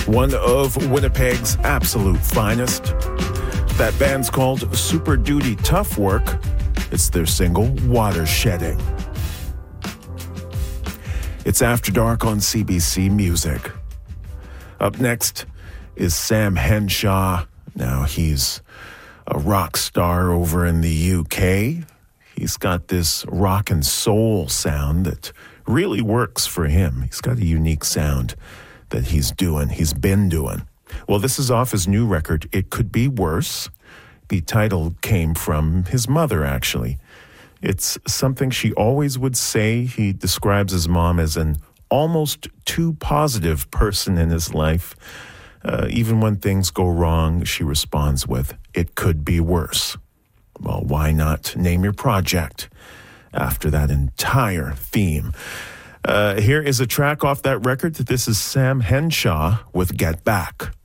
One of Winnipeg's absolute finest. That band's called Super Duty Tough Work. It's their single, Watershedding. It's After Dark on CBC Music. Up next is Sam Henshaw. Now he's a rock star over in the UK. He's got this rock and soul sound that really works for him. He's got a unique sound that he's been doing. Well, this is off his new record, It Could Be Worse. The title came from his mother, actually. It's something she always would say. He describes his mom as an almost too positive person in his life. Even when things go wrong, she responds with, "It could be worse." Well, why not name your project after that entire theme? Here is a track off that record. This is Sam Henshaw with Get Back.